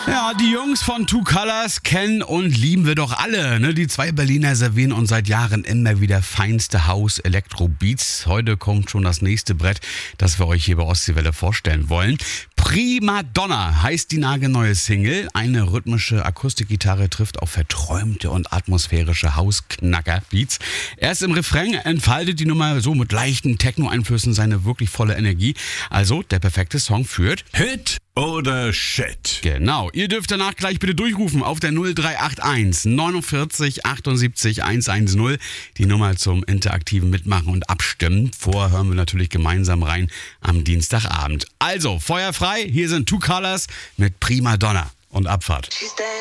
Ja, die Jungs von Two Colors kennen und lieben wir doch alle. Ne? Die zwei Berliner servieren uns seit Jahren immer wieder feinste House-Elektro-Beats. Heute kommt schon das nächste Brett, das wir euch hier bei Ostseewelle vorstellen wollen. Prima Donna heißt die nagelneue Single. Eine rhythmische Akustikgitarre trifft auf verträumte und atmosphärische Hausknacker-Beats. Erst im Refrain entfaltet die Nummer so mit leichten Techno-Einflüssen seine wirklich volle Energie. Also der perfekte Song führt Hit oder Shit. Genau, ihr dürft danach gleich bitte durchrufen auf der 0381 49 78 110. Die Nummer zum interaktiven Mitmachen und Abstimmen. Vorher hören wir natürlich gemeinsam rein am Dienstagabend. Also, Feuer frei, hier sind Two Colors mit Prima Donna und Abfahrt.